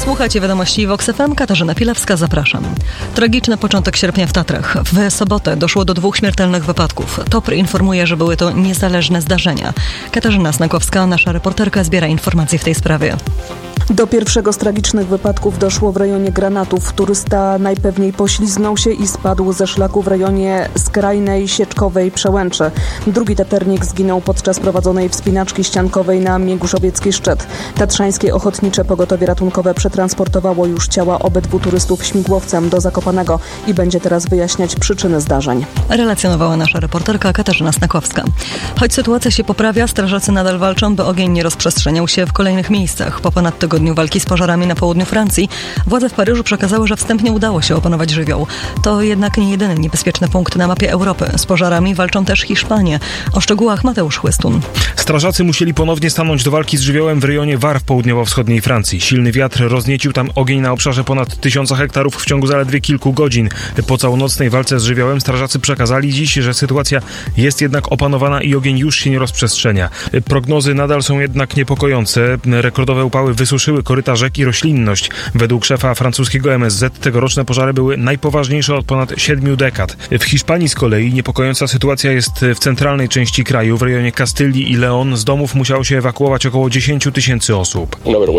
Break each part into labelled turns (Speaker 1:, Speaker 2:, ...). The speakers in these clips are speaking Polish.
Speaker 1: Słuchajcie wiadomości Vox FM, Katarzyna Pilewska, zapraszam. Tragiczny początek sierpnia w Tatrach. W sobotę doszło do 2 śmiertelnych wypadków. TOPR informuje, że były to niezależne zdarzenia. Katarzyna Snakowska, nasza reporterka, zbiera informacje w tej sprawie.
Speaker 2: Do pierwszego z tragicznych wypadków doszło w rejonie Granatów. Turysta najpewniej poślizgnął się i spadł ze szlaku w rejonie skrajnej Sieczkowej Przełęczy. Drugi taternik zginął podczas prowadzonej wspinaczki ściankowej na Mięguszowiecki Szczyt. Tatrzańskie Ochotnicze Pogotowie Ratunkowe przetransportowało już ciała obydwu turystów śmigłowcem do Zakopanego i będzie teraz wyjaśniać przyczyny zdarzeń.
Speaker 1: Relacjonowała nasza reporterka Katarzyna Snakowska. Choć sytuacja się poprawia, strażacy nadal walczą, by ogień nie rozprzestrzeniał się w kolejnych miejscach. Po ponad tygodniu walki z pożarami na południu Francji władze w Paryżu przekazały, że wstępnie udało się opanować żywioł. To jednak nie jedyny niebezpieczny punkt na mapie Europy. Z pożarami walczą też Hiszpanie. O szczegółach Mateusz Chłystun.
Speaker 3: Strażacy musieli ponownie stanąć do walki z żywiołem w rejonie Var w południowo-wschodniej Francji. Silny wiatr rozniecił tam ogień na obszarze ponad 1000 hektarów w ciągu zaledwie kilku godzin. Po całonocnej walce z żywiołem strażacy przekazali dziś, że sytuacja jest jednak opanowana i ogień już się nie rozprzestrzenia. Prognozy nadal są jednak niepokojące. Rekordowe upały wysuszyły koryta rzek i roślinność. Według szefa francuskiego MSZ tegoroczne pożary były najpoważniejsze od ponad 7 dekad. W Hiszpanii z kolei niepokojąca sytuacja jest w centralnej części kraju. W rejonie Kastylii i León z domów musiało się ewakuować około 10 000 osób.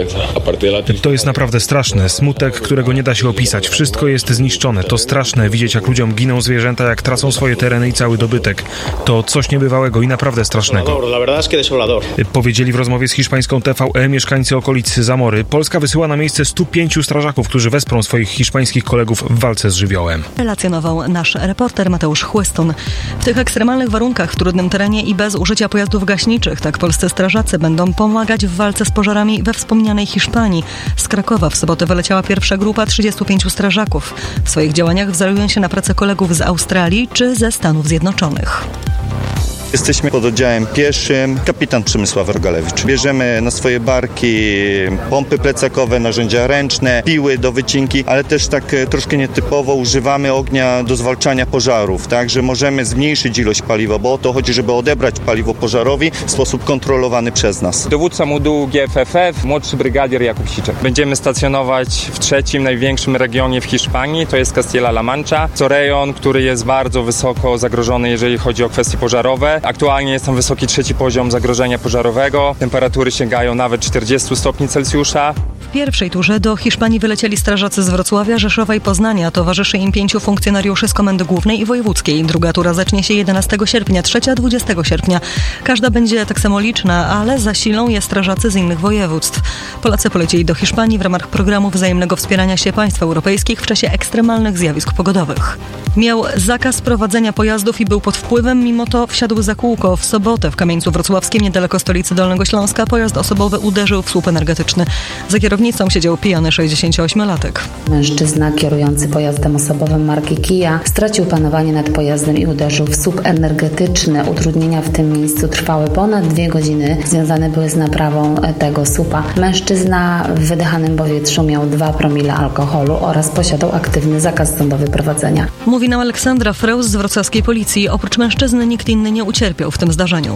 Speaker 3: To jest naprawdę straszne. Smutek, którego nie da się opisać. Wszystko jest zniszczone. To straszne widzieć, jak ludziom giną zwierzęta, jak tracą swoje tereny i cały dobytek. To coś niebywałego i naprawdę strasznego. Powiedzieli w rozmowie z hiszpańską TVE mieszkańcy okolic Zamory. Polska wysyła na miejsce 105 strażaków, którzy wesprą swoich hiszpańskich kolegów w walce z żywiołem.
Speaker 1: Relacjonował nasz reporter Mateusz Chłystun. W tych ekstremalnych warunkach, w trudnym terenie i bez użycia pojazdów gaśniczych, tak polscy strażacy będą pomagać w walce z pożarami we wspomnianej Hiszpanii. Z Krakowa w sobotę wyleciała pierwsza grupa 35 strażaków. W swoich działaniach wzorują się na pracę kolegów z Australii czy ze Stanów Zjednoczonych.
Speaker 4: Jesteśmy pod oddziałem pieszym, kapitan Przemysław Rogalewicz. Bierzemy na swoje barki pompy plecakowe, narzędzia ręczne, piły do wycinki, ale też tak troszkę nietypowo używamy ognia do zwalczania pożarów, tak, że możemy zmniejszyć ilość paliwa, bo o to chodzi, żeby odebrać paliwo pożarowi w sposób kontrolowany przez nas.
Speaker 5: Dowódca modułu GFFF, młodszy brygadier Jakub Siczek. Będziemy stacjonować w trzecim największym regionie w Hiszpanii, to jest Castilla-La Mancha. To rejon, który jest bardzo wysoko zagrożony, jeżeli chodzi o kwestie pożarowe. Aktualnie jest tam wysoki 3. poziom zagrożenia pożarowego. Temperatury sięgają nawet 40 stopni Celsjusza.
Speaker 1: W pierwszej turze do Hiszpanii wylecieli strażacy z Wrocławia, Rzeszowa i Poznania. Towarzyszy im 5 funkcjonariuszy z Komendy Głównej i Wojewódzkiej. Druga tura zacznie się 11 sierpnia, trzecia 20 sierpnia. Każda będzie tak samo liczna, ale zasilą je strażacy z innych województw. Polacy polecieli do Hiszpanii w ramach programu wzajemnego wspierania się państw europejskich w czasie ekstremalnych zjawisk pogodowych. Miał zakaz prowadzenia pojazdów i był pod wpływem, mimo to wsiadł za kółko. W sobotę w Kamieńcu Wrocławskim, niedaleko stolicy Dolnego Śląska, pojazd osobowy uderzył w słup energetyczny. Za kierownicą siedział pijany 68-latek.
Speaker 6: Mężczyzna kierujący pojazdem osobowym marki Kia stracił panowanie nad pojazdem i uderzył w słup energetyczny. Utrudnienia w tym miejscu trwały ponad 2 godziny. Związane były z naprawą tego słupa. Mężczyzna w wydychanym powietrzu miał 2 promile alkoholu oraz posiadał aktywny zakaz sądowy prowadzenia.
Speaker 1: Mówi nam Aleksandra Freus z wrocławskiej policji. Oprócz mężczyzny nikt inny nie ucierpiał w tym zdarzeniu.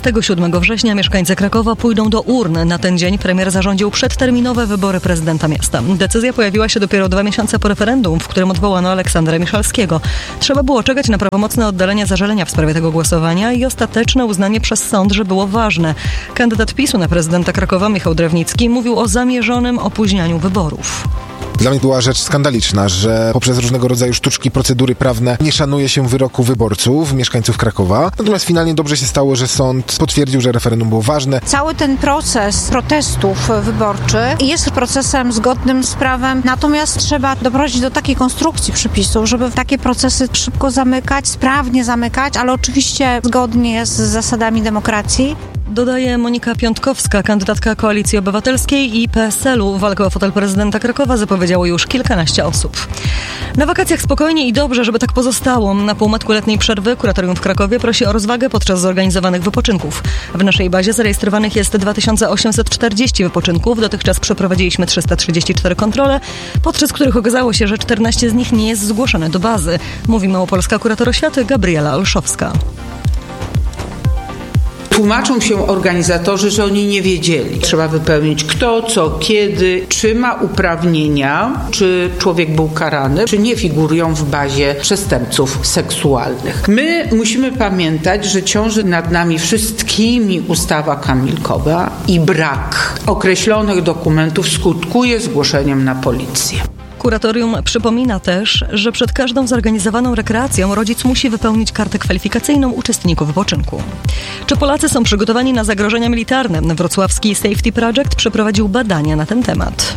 Speaker 1: 27 września mieszkańcy Krakowa pójdą do urn. Na ten dzień premier zarządził przedterminowe wybory prezydenta miasta. Decyzja pojawiła się dopiero 2 miesiące po referendum, w którym odwołano Aleksandra Miszalskiego. Trzeba było czekać na prawomocne oddalenie zażalenia w sprawie tego głosowania i ostateczne uznanie przez sąd, że było ważne. Kandydat PiS-u na prezydenta Krakowa, Michał Drewnicki, mówił o zamierzonym opóźnianiu wyborów.
Speaker 7: Dla mnie była rzecz skandaliczna, że poprzez różnego rodzaju sztuczki, procedury prawne nie szanuje się wyroku wyborców, mieszkańców Krakowa. Natomiast finalnie dobrze się stało, że sąd potwierdził, że referendum było ważne.
Speaker 8: Cały ten proces protestów wyborczych jest procesem zgodnym z prawem, natomiast trzeba doprowadzić do takiej konstrukcji przepisów, żeby takie procesy szybko zamykać, sprawnie zamykać, ale oczywiście zgodnie z zasadami demokracji.
Speaker 1: Dodaje Monika Piątkowska, kandydatka Koalicji Obywatelskiej i PSL-u. Walkę o fotel prezydenta Krakowa zapowiedziało już kilkanaście osób. Na wakacjach spokojnie i dobrze, żeby tak pozostało. Na półmetku letniej przerwy kuratorium w Krakowie prosi o rozwagę podczas zorganizowanych wypoczynków. W naszej bazie zarejestrowanych jest 2840 wypoczynków. Dotychczas przeprowadziliśmy 334 kontrole, podczas których okazało się, że 14 z nich nie jest zgłoszone do bazy. Mówi małopolska kurator oświaty Gabriela Olszowska.
Speaker 9: Tłumaczą się organizatorzy, że oni nie wiedzieli. Trzeba wypełnić kto, co, kiedy, czy ma uprawnienia, czy człowiek był karany, czy nie figurują w bazie przestępców seksualnych. My musimy pamiętać, że ciąży nad nami wszystkimi ustawa kamilkowa i brak określonych dokumentów skutkuje zgłoszeniem na policję.
Speaker 1: Kuratorium przypomina też, że przed każdą zorganizowaną rekreacją rodzic musi wypełnić kartę kwalifikacyjną uczestników wypoczynku. Czy Polacy są przygotowani na zagrożenia militarne? Wrocławski Safety Project przeprowadził badania na ten temat.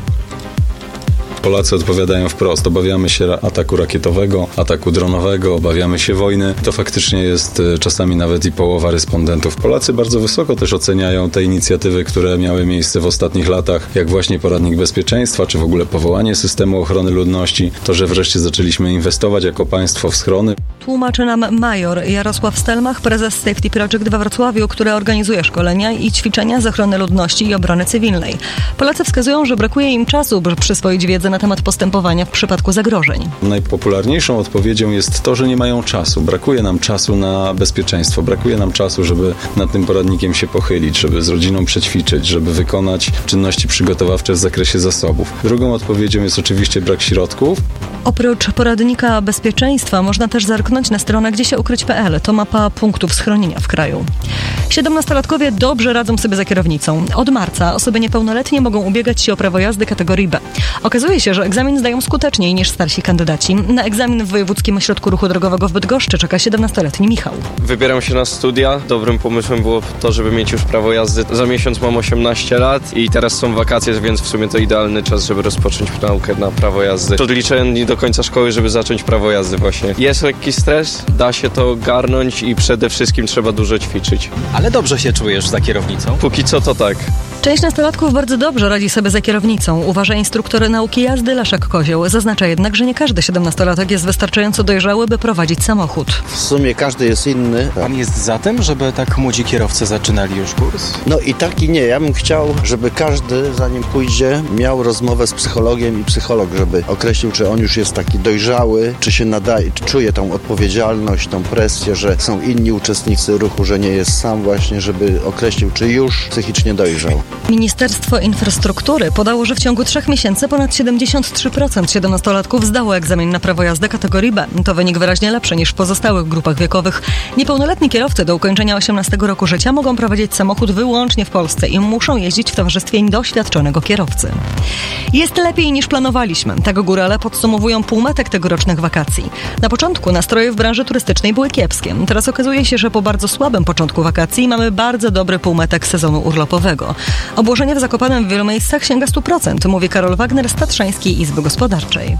Speaker 10: Polacy odpowiadają wprost. Obawiamy się ataku rakietowego, ataku dronowego, obawiamy się wojny. To faktycznie jest czasami nawet i połowa respondentów. Polacy bardzo wysoko też oceniają te inicjatywy, które miały miejsce w ostatnich latach, jak właśnie poradnik bezpieczeństwa, czy w ogóle powołanie systemu ochrony ludności. To, że wreszcie zaczęliśmy inwestować jako państwo w schrony.
Speaker 1: Tłumaczy nam major Jarosław Stelmach, prezes Safety Project we Wrocławiu, który organizuje szkolenia i ćwiczenia z ochrony ludności i obrony cywilnej. Polacy wskazują, że brakuje im czasu, by przyswoić wiedzę na temat postępowania w przypadku zagrożeń.
Speaker 10: Najpopularniejszą odpowiedzią jest to, że nie mają czasu. Brakuje nam czasu na bezpieczeństwo. Brakuje nam czasu, żeby nad tym poradnikiem się pochylić, żeby z rodziną przećwiczyć, żeby wykonać czynności przygotowawcze w zakresie zasobów. Drugą odpowiedzią jest oczywiście brak środków.
Speaker 1: Oprócz poradnika bezpieczeństwa można też zerknąć na stronę gdziesiaukryć.pl. To mapa punktów schronienia w kraju. 17-latkowie dobrze radzą sobie za kierownicą. Od marca osoby niepełnoletnie mogą ubiegać się o prawo jazdy kategorii B. Okazuje się, że egzamin zdają skuteczniej niż starsi kandydaci. Na egzamin w Wojewódzkim Ośrodku Ruchu Drogowego w Bydgoszczy czeka 17-letni Michał.
Speaker 11: Wybieram się na studia. Dobrym pomysłem było to, żeby mieć już prawo jazdy. Za miesiąc mam 18 lat i teraz są wakacje, więc w sumie to idealny czas, żeby rozpocząć naukę na prawo jazdy. Odliczę dni do końca szkoły, żeby zacząć prawo jazdy właśnie. Jest lekki stres, da się to ogarnąć i przede wszystkim trzeba dużo ćwiczyć.
Speaker 12: Ale dobrze się czujesz za kierownicą?
Speaker 11: Póki co to tak.
Speaker 1: Część nastolatków bardzo dobrze radzi sobie za kierownicą, uważa instruktor nauki jazdy Leszek Kozioł. Zaznacza jednak, że nie każdy 17-latek jest wystarczająco dojrzały, by prowadzić samochód.
Speaker 13: W sumie każdy jest inny.
Speaker 12: Pan jest za tym, żeby tak młodzi kierowcy zaczynali już kurs?
Speaker 13: No i tak i nie. Ja bym chciał, żeby każdy, zanim pójdzie, miał rozmowę z psychologiem i psycholog, żeby określił, czy on już jest taki dojrzały, czy się nadaje, czy czuje tą odpowiedzialność, tą presję, że są inni uczestnicy ruchu, że nie jest sam właśnie, żeby określił, czy już psychicznie dojrzał.
Speaker 1: Ministerstwo Infrastruktury podało, że w ciągu 3 miesięcy ponad 73% 17-latków zdało egzamin na prawo jazdy kategorii B. To wynik wyraźnie lepszy niż w pozostałych grupach wiekowych. Niepełnoletni kierowcy do ukończenia 18 roku życia mogą prowadzić samochód wyłącznie w Polsce i muszą jeździć w towarzystwie doświadczonego kierowcy. Jest lepiej niż planowaliśmy. Tak górale podsumowują półmetek tegorocznych wakacji. Na początku nastroje w branży turystycznej były kiepskie. Teraz okazuje się, że po bardzo słabym początku wakacji mamy bardzo dobry półmetek sezonu urlopowego. Obłożenie w Zakopanem w wielu miejscach sięga 100%, mówi Karol Wagner z Tatrzańskiej Izby Gospodarczej.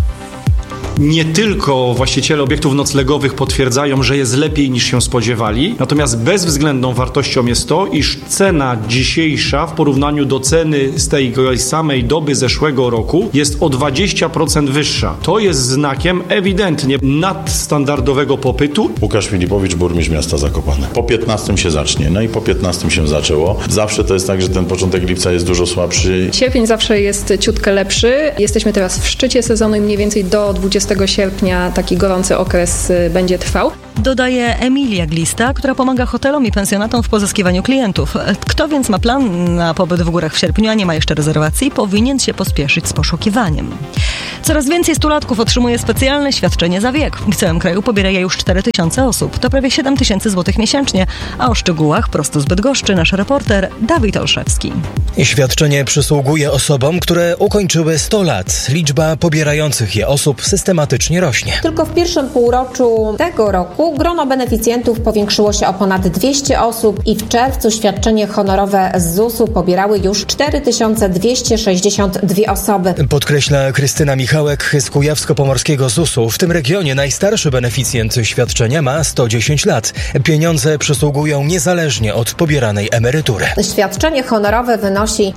Speaker 14: Nie tylko właściciele obiektów noclegowych potwierdzają, że jest lepiej niż się spodziewali, natomiast bezwzględną wartością jest to, iż cena dzisiejsza w porównaniu do ceny z tej samej doby zeszłego roku jest o 20% wyższa. To jest znakiem ewidentnie nadstandardowego popytu.
Speaker 15: Łukasz Filipowicz, burmistrz miasta Zakopane. Po 15 się zacznie, no i po 15 się zaczęło. Zawsze to jest tak, że ten początek lipca jest dużo słabszy.
Speaker 16: Sierpień zawsze jest ciutkę lepszy. Jesteśmy teraz w szczycie sezonu i mniej więcej do 20 sierpnia taki gorący okres będzie trwał.
Speaker 1: Dodaje Emilia Glista, która pomaga hotelom i pensjonatom w pozyskiwaniu klientów. Kto więc ma plan na pobyt w górach w sierpniu, a nie ma jeszcze rezerwacji, powinien się pospieszyć z poszukiwaniem. Coraz więcej stulatków otrzymuje specjalne świadczenie za wiek. W całym kraju pobiera je już 4000 osób. To prawie 7000 zł miesięcznie. A o szczegółach prosto z Bydgoszczy nasz reporter Dawid Olszewski.
Speaker 17: Świadczenie przysługuje osobom, które ukończyły 100 lat. Liczba pobierających je osób systematycznie rośnie.
Speaker 18: Tylko w pierwszym półroczu tego roku grono beneficjentów powiększyło się o ponad 200 osób i w czerwcu świadczenie honorowe z ZUS-u pobierały już 4262 osoby.
Speaker 17: Podkreśla Krystyna Michałek z Kujawsko-Pomorskiego ZUS-u. W tym regionie najstarszy beneficjent świadczenia ma 110 lat. Pieniądze przysługują niezależnie od pobieranej emerytury.
Speaker 18: Świadczenie honorowe wynosi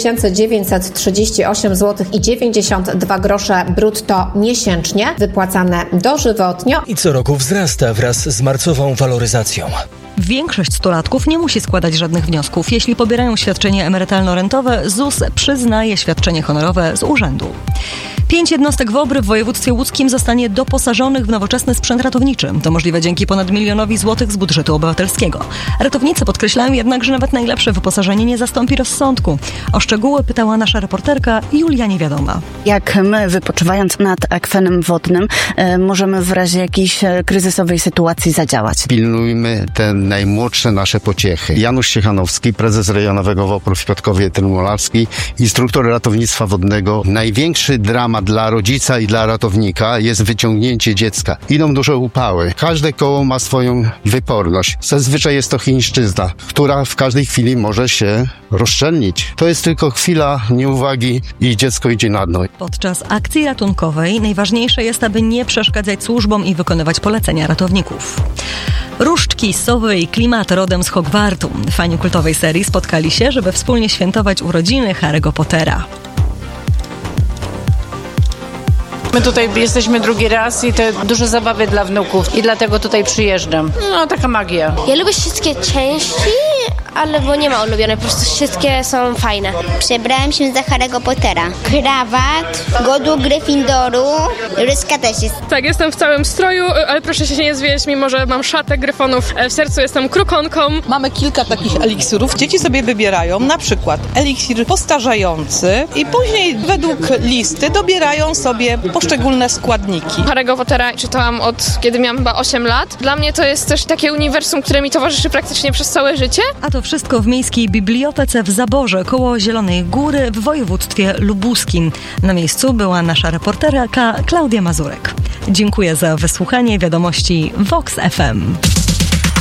Speaker 18: 6938 zł i 92 grosze brutto miesięcznie, wypłacane dożywotnio.
Speaker 17: I co roku wzrasta wraz z marcową waloryzacją.
Speaker 1: Większość stulatków nie musi składać żadnych wniosków. Jeśli pobierają świadczenie emerytalno-rentowe, ZUS przyznaje świadczenie honorowe z urzędu. 5 jednostek WOBR w województwie łódzkim zostanie doposażonych w nowoczesny sprzęt ratowniczy. To możliwe dzięki ponad 1 milionowi złotych z budżetu obywatelskiego. Ratownicy podkreślają jednak, że nawet najlepsze wyposażenie nie zastąpi rozsądku. O szczegóły pytała nasza reporterka Julia Niewiadoma.
Speaker 19: Jak my, wypoczywając nad akwenem wodnym, możemy w razie jakiejś kryzysowej sytuacji zadziałać?
Speaker 20: Pilnujmy te najmłodsze nasze pociechy. Janusz Ciechanowski, prezes rejonowego WOPR w Piotrkowie Trybunalskiej, instruktor ratownictwa wodnego. Największy dramat dla rodzica i dla ratownika jest wyciągnięcie dziecka. Idą duże upały. Każde koło ma swoją wyporność. Zazwyczaj jest to chińszczyzna, która w każdej chwili może się rozszczelnić. To jest tylko chwila nieuwagi i dziecko idzie na dno.
Speaker 1: Podczas akcji ratunkowej najważniejsze jest, aby nie przeszkadzać służbom i wykonywać polecenia ratowników. Różdżki, sowy i klimat rodem z Hogwartu. Fani kultowej serii spotkali się, żeby wspólnie świętować urodziny Harry'ego Pottera.
Speaker 21: My tutaj jesteśmy drugi raz i to duże zabawy dla wnuków i dlatego tutaj przyjeżdżam. No, taka magia.
Speaker 22: Ja lubię wszystkie części, ale bo nie ma ulubionej, po prostu wszystkie są fajne.
Speaker 23: Przebrałem się za Harry'ego Pottera. Krawat, godło Gryffindoru, ryska też jest.
Speaker 24: Tak, jestem w całym stroju, ale proszę się nie zwijać, mimo że mam szatę gryfonów. W sercu jestem krukonką.
Speaker 25: Mamy kilka takich eliksirów. Dzieci sobie wybierają na przykład eliksir postarzający i później według listy dobierają sobie poszczególne składniki.
Speaker 24: Harry'ego Pottera czytałam od kiedy miałam chyba 8 lat. Dla mnie to jest też takie uniwersum, które mi towarzyszy praktycznie przez całe życie.
Speaker 1: A to wszystko w Miejskiej Bibliotece w Zaborze koło Zielonej Góry w województwie lubuskim. Na miejscu była nasza reporterka Klaudia Mazurek. Dziękuję za wysłuchanie wiadomości Vox FM.